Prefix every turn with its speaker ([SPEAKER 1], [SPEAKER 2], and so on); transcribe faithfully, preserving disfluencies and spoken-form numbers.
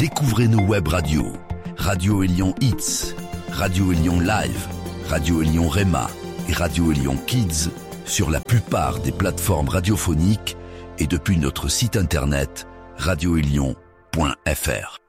[SPEAKER 1] Découvrez nos web radios, Radio Élion Hits, Radio Élion Live, Radio Élion Rema et Radio Élion Kids sur la plupart des plateformes radiophoniques et depuis notre site internet radio élion point f r.